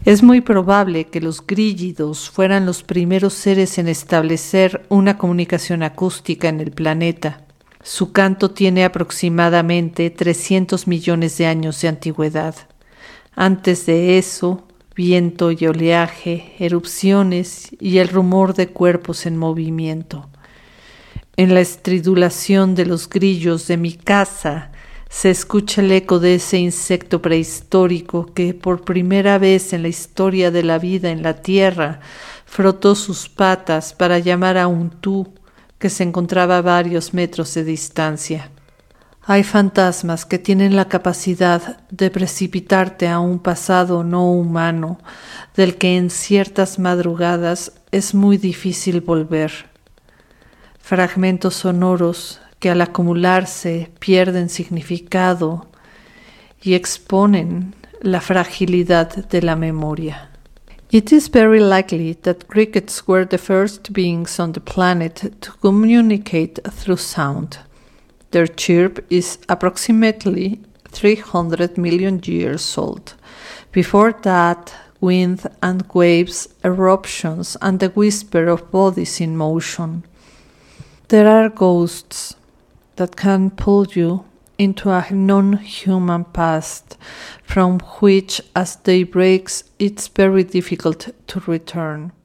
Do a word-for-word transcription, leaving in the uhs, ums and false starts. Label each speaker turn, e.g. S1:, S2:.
S1: Es muy probable que los grígidos fueran los primeros seres en establecer una comunicación acústica en el planeta. Su canto tiene aproximadamente trescientos millones de años de antigüedad. Antes de eso, viento y oleaje, erupciones y el rumor de cuerpos en movimiento. En la estridulación de los grillos de mi casa se escucha el eco de ese insecto prehistórico que por primera vez en la historia de la vida en la Tierra frotó sus patas para llamar a un tú que se encontraba a varios metros de distancia. Hay fantasmas que tienen la capacidad de precipitarte a un pasado no humano, del que en ciertas madrugadas es muy difícil volver. Fragmentos sonoros que al acumularse pierden significado y exponen la fragilidad de la memoria. It is very likely that crickets were the first beings on the planet to communicate through sound. Their chirp is approximately three hundred million years old. Before that, wind and waves, eruptions, and the whisper of bodies in motion. There are ghosts that can pull you into a non-human past from which, as day breaks, it's very difficult to return.